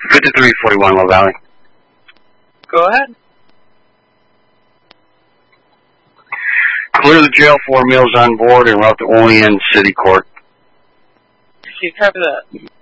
5341 Low Valley. Go ahead. Clear the jail, 4 males on board, and route to Olean City Court. You copy that.